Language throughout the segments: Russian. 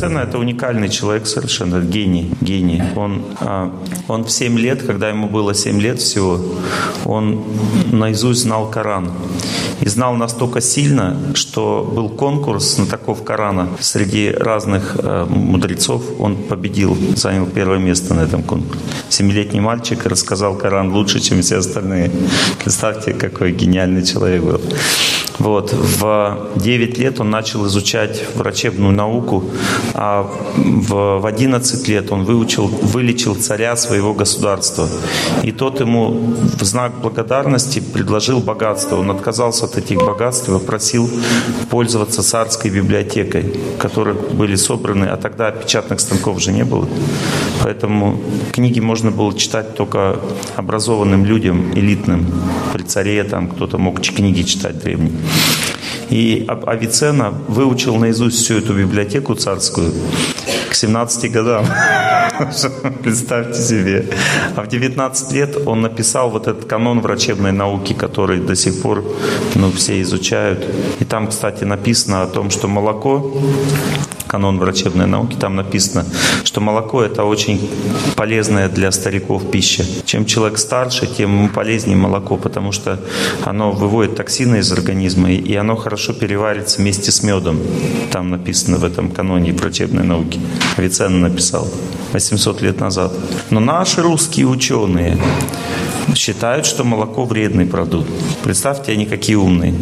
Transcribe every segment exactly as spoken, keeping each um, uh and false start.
Авиценна — это уникальный человек совершенно, гений, гений. Он, он в семь лет, когда ему было семь лет всего, он наизусть знал Коран. И знал настолько сильно, что был конкурс знатоков Корана. Среди разных э, мудрецов он победил, занял первое место на этом конкурсе. Семилетний мальчик рассказал Коран лучше, чем все остальные. Представьте, какой гениальный человек был. Вот. В девять лет он начал изучать врачебную науку, а в одиннадцать лет он выучил, вылечил царя своего государства. И тот ему в знак благодарности предложил богатство. Он отказался от этих богатств и попросил пользоваться царской библиотекой, в которой были собраны, а тогда печатных станков же не было. Поэтому книги можно было читать только образованным людям, элитным. При царе там кто-то мог книги читать древние. И Авиценна выучил наизусть всю эту библиотеку царскую к семнадцати годам. Представьте себе. А в девятнадцать лет он написал вот этот канон врачебной науки, который до сих пор ну, все изучают. И там, кстати, написано о том, что молоко, канон врачебной науки, там написано, что молоко — это очень полезная для стариков пища. Чем человек старше, тем ему полезнее молоко, потому что оно выводит токсины из организма, и оно хорошо переварится вместе с медом. Там написано в этом каноне врачебной науки. Авиценна написал восемьсот лет назад. Но наши русские ученые считают, что молоко вредный продукт. Представьте, они какие умные.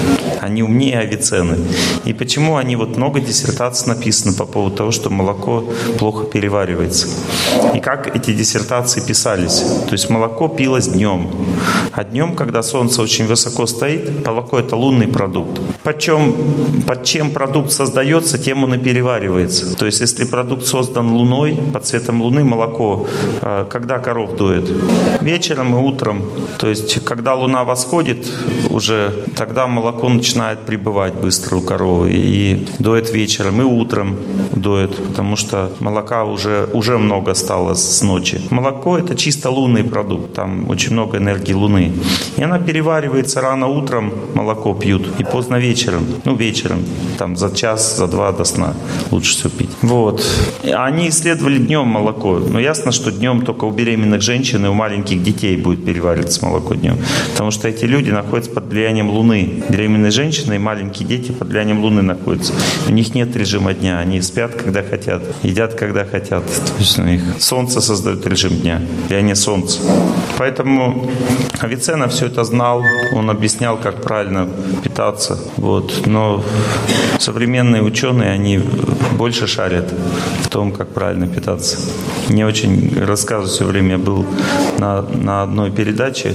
Они умнее Авиценны. И почему они, вот много диссертаций написано по поводу того, что молоко плохо переваривается. И как эти диссертации писались. То есть молоко пилось днем. А днем, когда солнце очень высоко стоит, молоко — это лунный продукт. Почем, под чем продукт создается, тем он и переваривается. То есть если продукт создан луной, под цветом луны, молоко, когда коров доят? Вечером и утром. То есть когда луна восходит, уже тогда молоко начинает прибывать быстро у коровы. И доят вечером и утром доят, потому что молока уже, уже много стало с ночи. Молоко — это чисто лунный продукт. Там очень много энергии луны. И она переваривается рано утром, молоко пьют, и поздно вечером. Ну, вечером, там за час, за два до сна лучше всего пить. Вот. Они исследовали днем молоко. Но ясно, что днем только у беременных женщин и у маленьких детей будет перевариваться молоко днем. Потому что эти люди находятся под влиянием Луны. Беременные женщины и маленькие дети под влиянием Луны находятся. У них нет режима дня. Они спят, когда хотят, едят, когда хотят. То есть у них солнце создает режим дня, влияние солнца. Поэтому Авиценна все это знал. Он объяснял, как правильно питаться. Вот. Но современные ученые, они больше шарят в том, как правильно питаться. Мне очень рассказывают все время. Я был на, на одной передаче.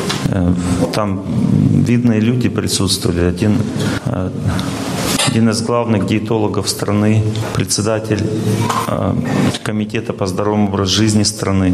Там видные люди присутствовали. Один, один из главных диетологов страны, председатель комитета по здоровому образу жизни страны.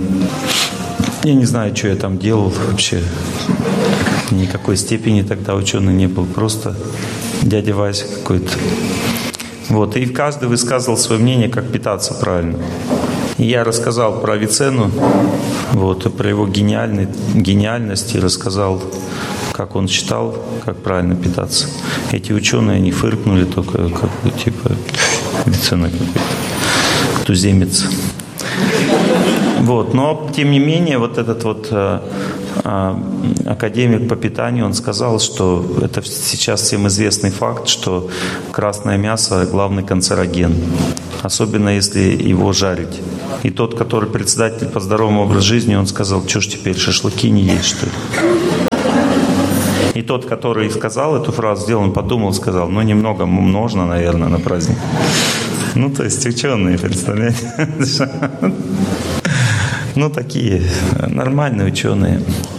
Я не знаю, что я там делал вообще. Никакой степени тогда ученый не был. Просто дядя Вася какой-то. Вот. И каждый высказывал свое мнение, как питаться правильно. И я рассказал про Авиценну, вот, про его гениальный, гениальность, и рассказал, как он считал, как правильно питаться. Эти ученые, они фыркнули только, как бы, типа, Авиценна какой-то, туземец. Вот. Но, тем не менее, вот этот вот а, а, академик по питанию, он сказал, что это сейчас всем известный факт, что красное мясо – главный канцероген. Особенно, если его жарить. И тот, который председатель по здоровому образу жизни, он сказал, что ж теперь, шашлыки не есть, что ли? И тот, который сказал эту фразу, сделал, он подумал, сказал, ну, немного можно, наверное, на праздник. Ну, то есть ученые, представляете? Ну, такие нормальные ученые.